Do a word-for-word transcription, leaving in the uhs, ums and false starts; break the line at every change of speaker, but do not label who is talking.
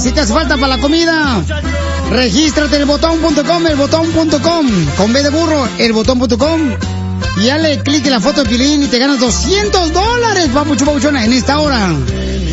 Si te hace falta para la comida, regístrate en el botón punto com, el botón punto com, con B de burro, el botón punto com. Y dale clic en la foto de Pilín y te ganas doscientos dólares, papucho, papuchona, en esta hora.